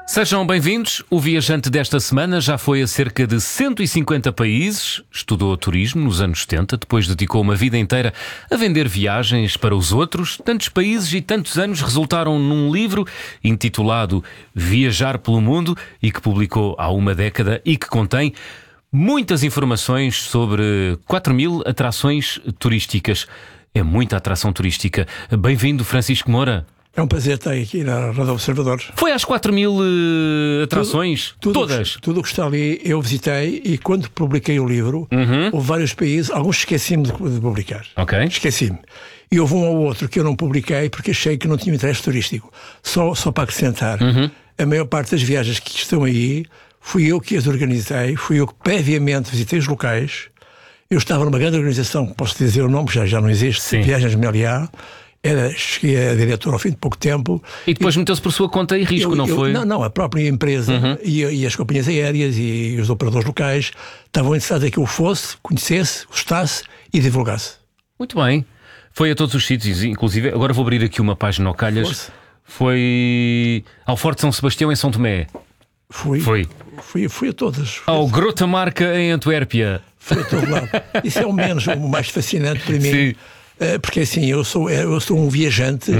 Sejam bem-vindos. O viajante desta semana já foi a cerca de 150 países, estudou turismo nos anos 70, depois dedicou uma vida inteira a vender viagens para os outros. Tantos países e tantos anos resultaram num livro intitulado Viajar pelo Mundo e que publicou há uma década e que contém muitas informações sobre 4.000 atrações turísticas. É muita atração turística. Bem-vindo, Francisco Moura. É um prazer estar aqui na Rádio Observador. Foi às 4.000 atrações? Todas? Tudo o que está ali eu visitei e quando publiquei o livro, houve vários países, alguns esqueci-me de publicar. Ok. Esqueci-me. E houve um ou outro que eu não publiquei porque achei que não tinha interesse turístico. Só para acrescentar, a maior parte das viagens que estão aí, fui eu que as organizei, fui eu que previamente visitei os locais. Eu estava numa grande organização, posso dizer o nome, já não existe, Sim. Viagens Meliá. Cheguei a diretor ao fim de pouco tempo. E depois meteu-se por sua conta e risco, não foi? Não, a própria empresa e as companhias aéreas e os operadores locais estavam interessados em que eu fosse, conhecesse, gostasse e divulgasse. Muito bem. Foi a todos os sítios, inclusive, agora vou abrir aqui uma página ao calhas. Força. Foi ao Forte São Sebastião em São Tomé. Fui a todas. Ao Grotamarca em Antuérpia. Fui a todo lado. Isso é o mais fascinante para mim. Sim. Porque assim, eu sou um viajante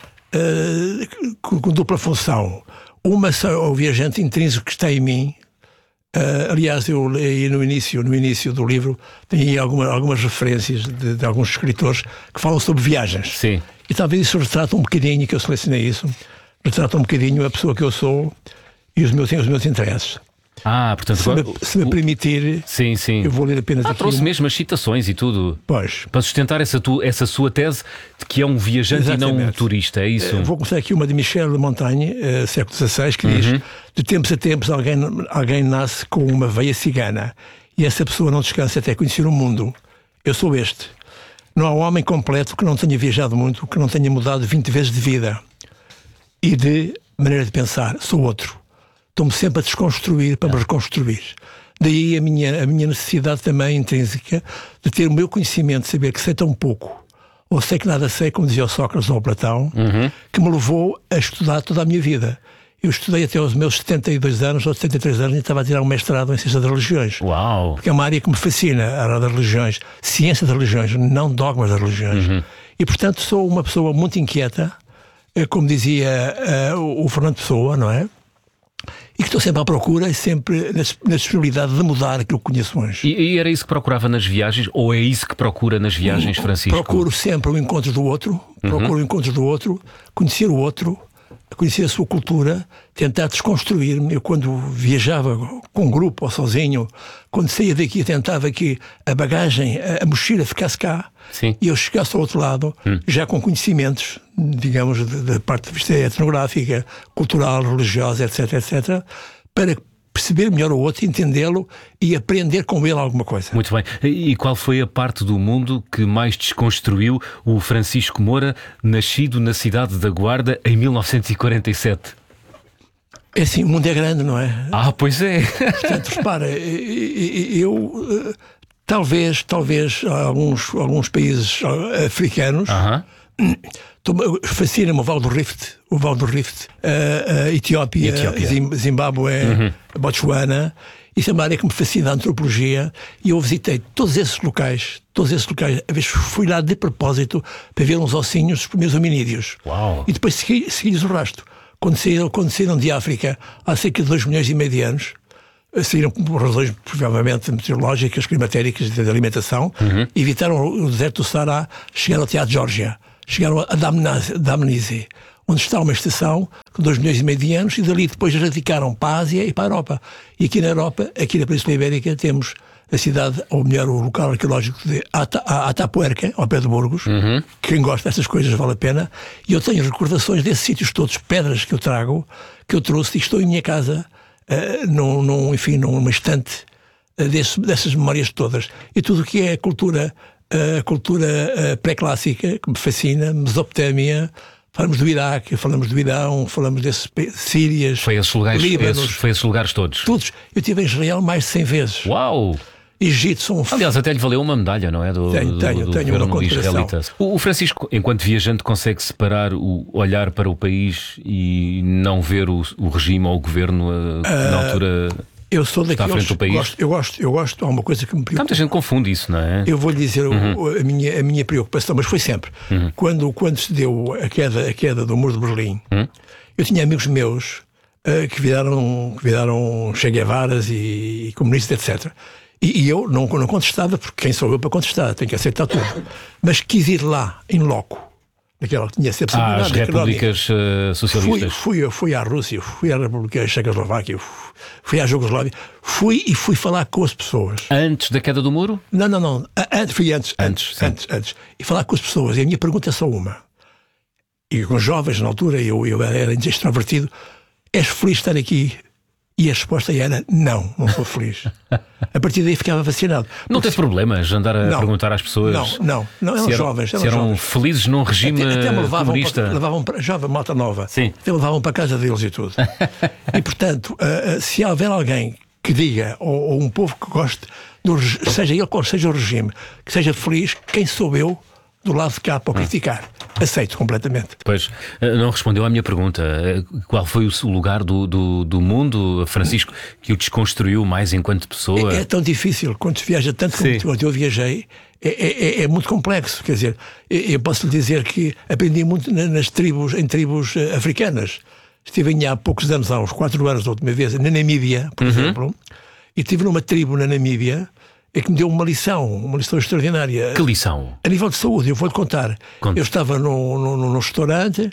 com dupla função. Uma só o viajante intrínseco que está em mim. Aliás, eu leio no início do livro, tem aí algumas referências de alguns escritores que falam sobre viagens. Sim. E talvez isso retrata um bocadinho, que eu selecionei isso, retrata um bocadinho a pessoa que eu sou e os meus interesses. Portanto, se me permitir, sim. eu vou ler apenas aqui. Trouxe mesmo as citações e tudo. Pois. Para sustentar essa sua tese de que é um viajante Exatamente. e não um turista, é isso? Vou começar aqui uma de Michel de Montaigne, século XVI, que diz: de tempos a tempos alguém nasce com uma veia cigana e essa pessoa não descansa até conhecer o mundo. Eu sou este. Não há um homem completo que não tenha viajado muito, que não tenha mudado 20 vezes de vida e de maneira de pensar. Sou outro. Estou-me sempre a desconstruir para me reconstruir. Daí a minha necessidade também intrínseca de ter o meu conhecimento, de saber que sei tão pouco, ou sei que nada sei, como dizia o Sócrates ou o Platão, que me levou a estudar toda a minha vida. Eu estudei até aos meus 72 anos ou 73 anos e estava a tirar um mestrado em Ciência das Religiões. Uau! Porque é uma área que me fascina, a área das religiões. Ciência das religiões, não dogmas das religiões. E, portanto, sou uma pessoa muito inquieta, como dizia o Fernando Pessoa, não é? E que estou sempre à procura e sempre na disponibilidade de mudar aquilo que conheço hoje. E era isso que procurava nas viagens? Ou é isso que procura nas viagens, Francisco? Procuro sempre o encontro do outro, conhecer o outro, conhecer a sua cultura, tentar desconstruir-me. Eu, quando viajava com um grupo ou sozinho, quando saía daqui, tentava que a bagagem, a mochila ficasse cá. Sim. E eu chegasse ao outro lado, já com conhecimentos, digamos, da parte de vista etnográfica, cultural, religiosa, etc., para perceber melhor o outro, entendê-lo e aprender com ele alguma coisa. Muito bem. E qual foi a parte do mundo que mais desconstruiu o Francisco Moura, nascido na cidade da Guarda em 1947? É assim, o mundo é grande, não é? Pois é. Portanto, repara, eu... Talvez alguns países africanos. Fascina-me o Val do Rift, a Etiópia. Zimbábue, Botsuana. Isso é uma área que me fascina, a antropologia, e eu visitei todos esses locais. A vez fui lá de propósito para ver uns ossinhos dos primeiros hominídeos. Uau. E depois segui-lhes o rastro. Quando saíram de África há cerca de 2,5 milhões de anos, saíram por razões provavelmente meteorológicas, climatéricas, de alimentação, evitaram o deserto do Saara, chegaram até à Geórgia, chegaram a Damnese, onde está uma estação com 2,5 milhões de anos, e dali depois radicaram para a Ásia e para a Europa. E aqui na Europa, aqui na Península Ibérica, temos a cidade, ou melhor, o local arqueológico de Atapuerca, ao pé de Burgos. Quem gosta destas coisas vale a pena. E eu tenho recordações desses sítios todos, pedras que eu trouxe, e estou em minha casa, numa estante dessas memórias todas. E tudo o que é a cultura pré-clássica, que me fascina, Mesopotâmia, falamos do Iraque, falamos do Irão, falamos desses Sírias, Foi esses lugares, Líbanos. foi esses lugares todos? Todos. Eu estive em Israel mais de 100 vezes. Uau! Egito são... Aliás, até lhe valeu uma medalha, não é? Tenho uma condecoração. O Francisco, enquanto viajante, consegue separar o olhar para o país e não ver o regime ou o governo na altura eu sou está à frente do país? Eu gosto, há uma coisa que me preocupa. Muita gente confunde isso, não é? Eu vou-lhe dizer a minha preocupação, mas foi sempre. Quando se deu a queda do Muro de Berlim, eu tinha amigos meus que viraram Che Guevaras e comunistas, etc. E eu não contestava, porque quem sou eu para contestar? Tenho que aceitar tudo. Mas quis ir lá, em loco. Naquela que tinha sempre as repúblicas socialistas. Fui à Rússia, fui à República Checoslováquia, fui à Jugoslávia, fui falar com as pessoas. Antes da queda do muro? Não. Fui antes. E falar com as pessoas. E a minha pergunta é só uma. E com jovens, na altura, eu era extrovertido. És feliz de estar aqui? E a resposta era: não sou feliz. A partir daí ficava vacinado. Não teve problemas de andar a perguntar às pessoas? Não, eram jovens. Se eram felizes num regime até me comunista. levavam para jovem, malta nova. Sim. Até levavam para a casa deles e tudo. E portanto, se houver alguém que diga, ou um povo que goste, seja ele qual seja o regime, que seja feliz, quem sou eu do lado de cá para criticar? Aceito completamente. Pois, não respondeu à minha pergunta. Qual foi o lugar do mundo, Francisco, que o desconstruiu mais enquanto pessoa? É tão difícil, quando se viaja tanto como eu viajei, é muito complexo. Quer dizer, eu posso lhe dizer que aprendi muito em tribos africanas. Estive há poucos anos, há uns 4 anos, da última vez, na Namíbia, por exemplo, e estive numa tribo na Namíbia que me deu uma lição extraordinária. Que lição? A nível de saúde, eu vou-lhe contar. Eu estava num restaurante,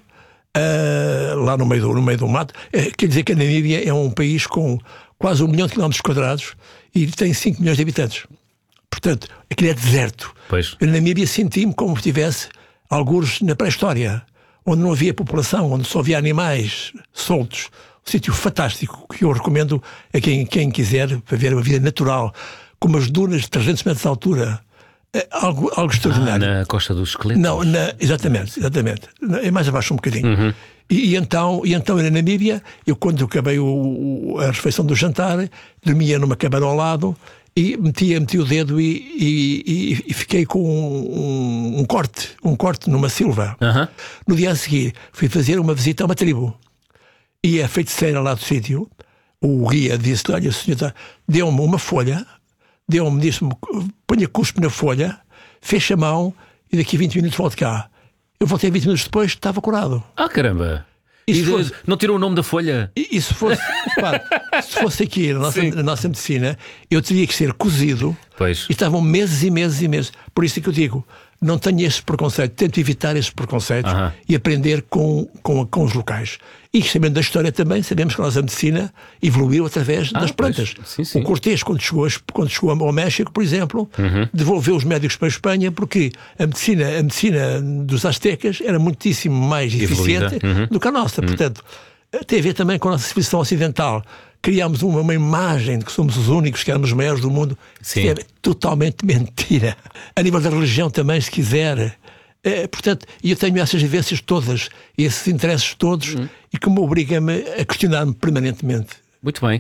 lá no meio do mato. Quer dizer que a Namíbia é um país com quase 1 milhão de quilómetros quadrados e tem 5 milhões de habitantes. Portanto, aquilo é deserto. Pois. Eu na Namíbia senti-me como se estivesse algures na pré-história, onde não havia população, onde só havia animais soltos. Um sítio fantástico que eu recomendo a quem quiser para ver uma vida natural, com umas dunas de 300 metros de altura. Algo extraordinário. Na Costa dos Esqueletos? Não, exatamente. É mais abaixo um bocadinho. E então na Namíbia, eu quando acabei a refeição do jantar, dormia numa cabana ao lado e meti o dedo e fiquei com um corte numa silva. No dia a seguir, fui fazer uma visita a uma tribo. E a feiticeira lá do sítio, o guia, disse: olha, senhor, deu-me uma folha, disse-me, ponha cuspe na folha, fecha a mão e daqui a 20 minutos volto cá. Eu voltei 20 minutos depois, estava curado. Ah, caramba! Não tirou o nome da folha? E se fosse aqui na nossa medicina, eu teria que ser cozido. Pois. E estavam meses e meses e meses. Por isso é que eu digo, não tenho esse preconceito, tento evitar esses preconceitos e aprender com os locais. E sabendo da história também, sabemos que a nossa medicina evoluiu através das plantas. Sim. O Cortés, quando chegou ao México, por exemplo, devolveu os médicos para a Espanha porque a medicina dos astecas era muitíssimo mais eficiente do que a nossa. Portanto, tem a ver também com a nossa civilização ocidental. Criámos uma imagem de que somos os únicos, que éramos os maiores do mundo. Sim. É totalmente mentira. A nível da religião também, se quiser. Portanto, eu tenho essas vivências todas, esses interesses todos, e que me obriga-me a questionar-me permanentemente. Muito bem.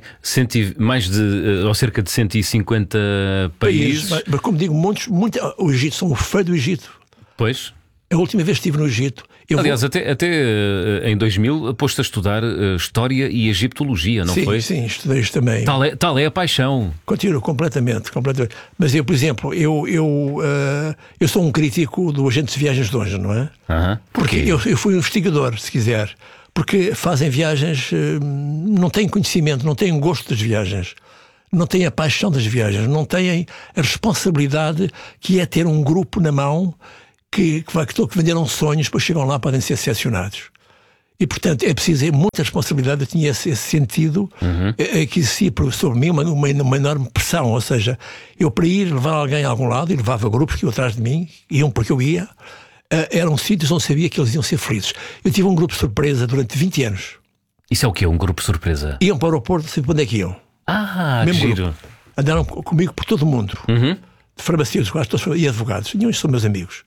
Ou cerca de 150 países. Mas como digo, o Egito, sou um fã do Egito. Pois. A última vez que estive no Egito... Aliás, até em 2000 pôs-te a estudar História e Egiptologia, não foi? Sim, estudei isto também. Tal é a paixão. Continuo completamente. Mas eu, por exemplo, eu sou um crítico do agente de viagens de longe, não é? Porquê? Porque eu fui um investigador, se quiser. Porque fazem viagens, não têm conhecimento, não têm gosto das viagens, não têm a paixão das viagens, não têm a responsabilidade que é ter um grupo na mão que venderam sonhos, depois chegam lá, podem ser decepcionados. E, portanto, é preciso muita responsabilidade. Eu tinha esse sentido que existia sobre mim uma enorme pressão. Ou seja, eu para ir levar alguém a algum lado, e levava grupos que iam atrás de mim, iam porque eu ia, eram sítios onde sabia que eles iam ser felizes. Eu tive um grupo de surpresa durante 20 anos. Isso é o quê? Um grupo de surpresa? Iam para o aeroporto, não sei para onde é que iam. Que giro. Andaram comigo por todo o mundo. De farmacêuticos e advogados. E são meus amigos.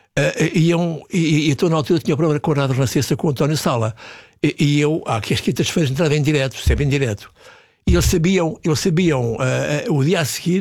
E então na altura tinha o programa Corrado Renascença com o António Sala e eu, que as quintas-feiras entrava em direto, sempre em direto, e eles sabiam o dia a seguir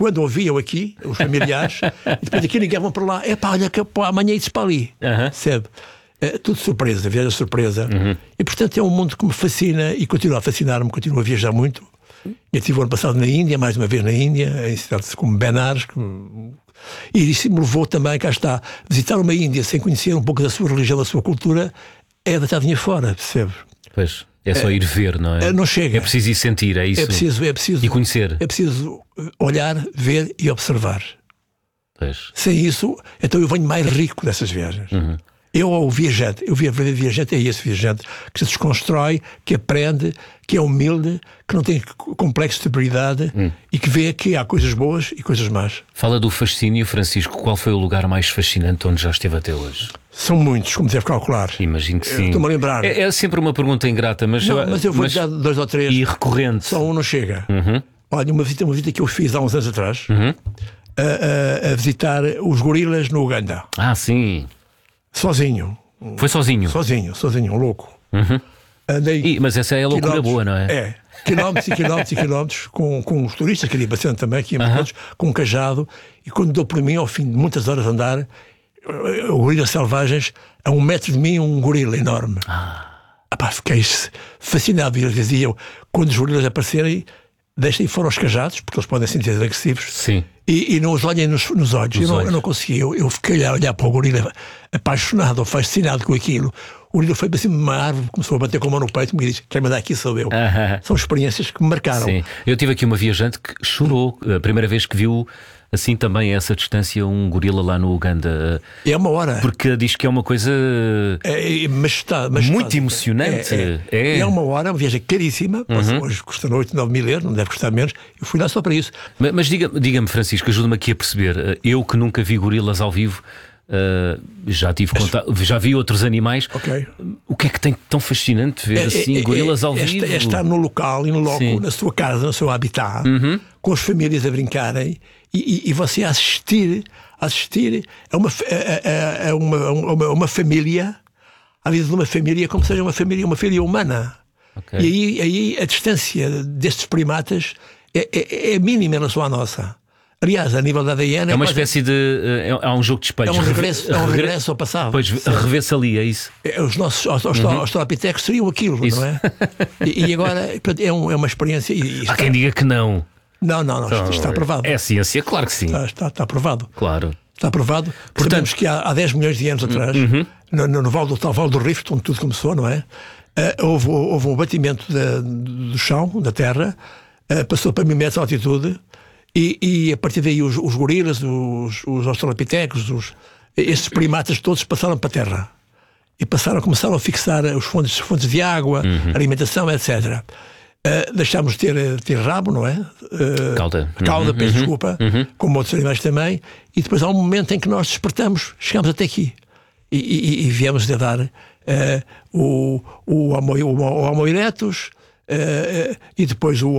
quando ouviam aqui, os familiares, e depois aqui ligavam para lá, olha que amanhã isso para ali, percebe? Tudo surpresa, viagem surpresa. E portanto é um mundo que me fascina e continua a fascinar-me, continuo a viajar muito. Eu estive o ano passado na Índia, mais uma vez na Índia, em cidades como Benares, e isso me levou também, cá está, visitar uma Índia sem conhecer um pouco da sua religião, da sua cultura, é deitadinha fora, percebe? Pois, é só ir ver, não é? Não chega. É preciso ir sentir, é isso. É preciso e conhecer. É preciso olhar, ver e observar. Pois. Sem isso, então eu venho mais rico dessas viagens. Eu, o viajante, eu vi a verdadeiro viajante, é esse viajante que se desconstrói, que aprende, que é humilde, que não tem complexo de superioridade e que vê que há coisas boas e coisas más. Fala do fascínio, Francisco. Qual foi o lugar mais fascinante onde já esteve até hoje? São muitos, como deve calcular. Imagino que sim. Estou-me a lembrar. É sempre uma pergunta ingrata, mas eu vou dar 2 ou 3. E recorrente. Só um não chega. Olha, uma visita que eu fiz há uns anos atrás, a visitar os gorilas no Uganda. Ah, sim. Sozinho. Foi sozinho? Sozinho, um louco. Andei mas essa é a loucura boa, não é? É. Quilómetros e quilómetros e quilómetros com os turistas que ali bastante também, que iam todos, com um cajado. E quando dou por mim, ao fim de muitas horas de andar, gorilas selvagens, a 1 metro de mim, um gorila enorme. Fiquei fascinado. E eles diziam, quando os gorilas aparecerem, deixem fora os cajados, porque eles podem sentir agressivos. Sim. E não os olhem nos olhos. Eu não consegui. Eu fiquei a olhar para o gorila, apaixonado, fascinado com aquilo. O gorila foi para cima de uma árvore, começou a bater com a mão no peito e me disse: quem mandar aqui sou eu. São experiências que me marcaram. Sim. Eu tive aqui uma viajante que chorou a primeira vez que viu assim também a essa distância um gorila lá no Uganda. É uma hora. Porque diz que é uma coisa muito emocionante. É uma hora, uma viagem caríssima. Hoje custa 8, 9 mil euros, não deve custar menos. Eu fui lá só para isso. Mas diga-me, Francisco, ajuda-me aqui a perceber. Eu que nunca vi gorilas ao vivo, já vi outros animais. O que é que tem tão fascinante ver assim gorilas ao vivo? É estar no local e no loco, na sua casa, no seu habitat, com as famílias a brincarem e você assistir a uma família, à vida de uma família, como seja uma família humana. E aí a distância destes primatas é mínima em relação à nossa. Aliás, a nível da ADN é uma espécie de. Há um jogo de espelhos. É um regresso ao passado. Pois, revê-se ali, é isso. Os nossos australopitecos seriam aquilo, isso. não é? E agora é uma experiência. Há quem diga que não. Não, isto está aprovado. É ciência, claro que sim. Está aprovado. Claro. Está aprovado. Portanto, sabemos que há 10 milhões de anos atrás, no Vale do Rift, onde tudo começou, não é? Houve um batimento do chão, da terra, passou para 1000 metros de altitude. E a partir daí os gorilas, os australopitecos, estes primatas todos passaram para a terra e começaram a fixar os fontes de água, alimentação, etc. Deixámos de ter rabo, não é? Cauda, peço desculpa, como outros animais também. E depois há um momento em que nós despertamos, chegamos até aqui e viemos a dar o Homo erectus. E depois o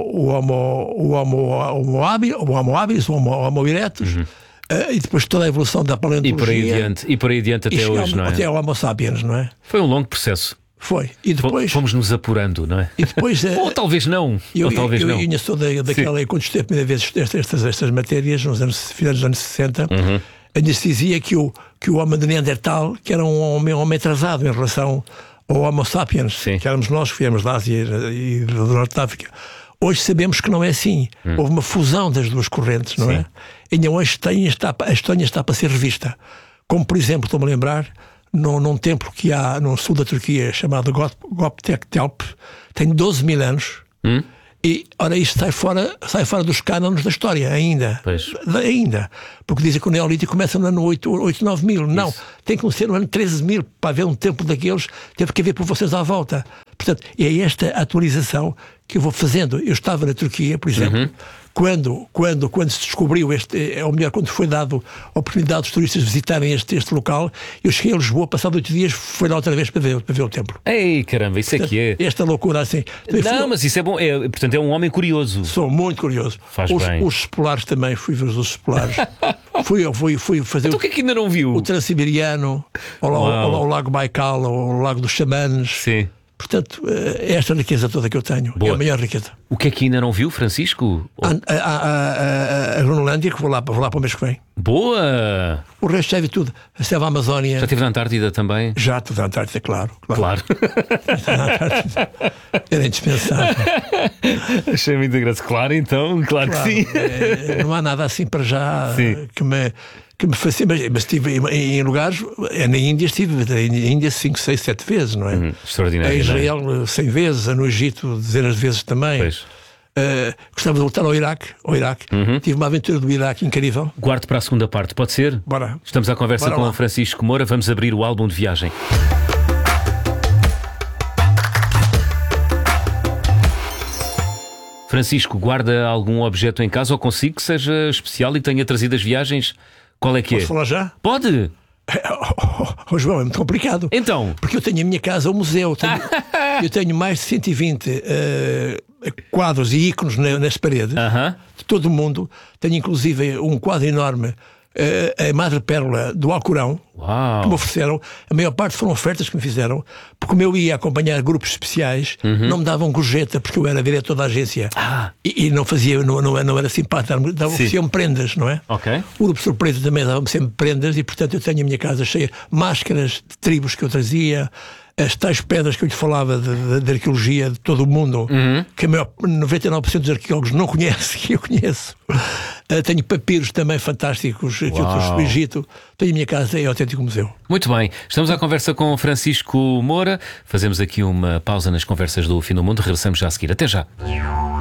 Homo habilis, o Homo erectus, e depois toda a evolução da paleontologia. E por aí adiante até hoje, não é? Até ao Homo sapiens, não é? Foi um longo processo. Foi. E depois fomos nos apurando, não é? E depois, ou talvez não. Eu ainda sou daquela, quando estudei a primeira vez estas matérias, nos finais dos anos 60, ainda se dizia que o homem de Neandertal, que era um homem atrasado em relação ao Homo sapiens, que éramos nós que viemos da Ásia e do Norte da África. Hoje sabemos que não é assim. Houve uma fusão das duas correntes, não é? E hoje a história está para ser revista. Como, por exemplo, estou-me a lembrar, num templo que há no sul da Turquia, chamado Göbekli Tepe, tem 12 mil anos. E, ora, isto sai fora dos cânones da história ainda. Ainda. Porque dizem que o Neolítico começa no ano 8, 9 mil. Não, tem que ser no ano 13 mil. Para haver um templo daqueles, teve que haver povoações à volta. Portanto, é esta atualização que eu vou fazendo. Eu estava na Turquia, por exemplo, quando se descobriu ou melhor, quando foi dado a oportunidade dos turistas visitarem este local, eu cheguei a Lisboa, passado 8 dias, fui lá outra vez para ver o templo. Ei, caramba, isso portanto, é que é. Esta loucura assim. Não, mas isso é bom. Portanto, é um homem curioso. Sou muito curioso. Faz bem. Os polares também, fui ver os ursos polares. fui fazer. Então o que é que ainda não viu? O Transiberiano, ao Lago Baikal, ao Lago dos Xamanes. Sim. Portanto, é esta riqueza toda que eu tenho. Boa. É a maior riqueza. O que é que ainda não viu, Francisco? A Groenlândia, que vou lá para o mês que vem. Boa! O resto já vi tudo. A selva Amazónia. Já esteve na Antártida também? Já, tudo na Antártida, claro. Claro. Na Antártida. Era indispensável. Achei muito engraçado. Claro, então, claro que sim. Não há nada assim para já que me fascina, mas estive em lugares. Na Índia estive na Índia 5, 6, 7 vezes, não é? Extraordinário. Em Israel 100 vezes, no Egito dezenas de vezes também. Pois. Gostava de voltar ao Iraque. Tive uma aventura do Iraque incrível. Guarde para a segunda parte, pode ser? Bora. Estamos à conversa Bora com lá. Francisco Moura. Vamos abrir o álbum de viagem. Francisco, guarda algum objeto em casa ou consigo que seja especial e tenha trazido as viagens? Qual é que Posso é? falar já? Pode! João, é muito complicado. Então, Porque eu tenho a minha casa, o museu. Eu tenho mais de 120 quadros e ícones nas paredes de todo o mundo. Tenho inclusive um quadro enorme, a Madre Pérola do Alcorão, que me uau! ofereceram. A maior parte foram ofertas que me fizeram, porque como eu ia acompanhar grupos especiais, não me davam gorjeta, porque eu era diretor da agência e não fazia, não era simpático, ofereciam-me prendas, não é? Ok. O grupo surpresa também dava-me sempre prendas e, portanto, eu tenho a minha casa cheia de máscaras de tribos que eu trazia, as tais pedras que eu lhe falava de arqueologia de todo o mundo, que a maior 99% dos arqueólogos não conhece, que eu conheço. Tenho papiros também fantásticos que eu trouxe do Egito. Tenho a minha casa, é autêntico museu. Muito bem, estamos à conversa com Francisco Moura. Fazemos aqui uma pausa nas conversas do Fim do Mundo. Regressamos já a seguir. Até já.